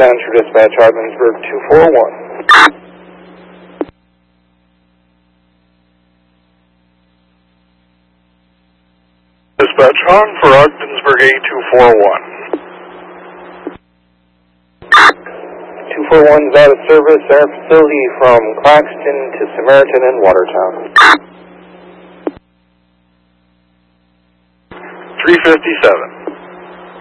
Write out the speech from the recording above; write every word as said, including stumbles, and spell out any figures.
San True Dispatch, Ogdensburg two four one. Dispatch on for Ogdensburg A two four one. two four one is out of service. Our facility from Claxton to Samaritan and Watertown. three fifty-seven.